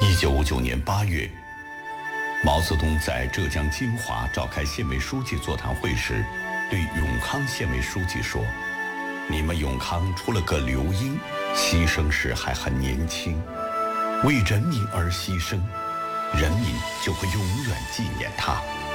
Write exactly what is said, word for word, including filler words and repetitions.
一九五九年八月，毛泽东在浙江金华召开县委书记座谈会时，对永康县委书记说：“你们永康出了个刘英，牺牲时还很年轻，为人民而牺牲，人民就会永远纪念他。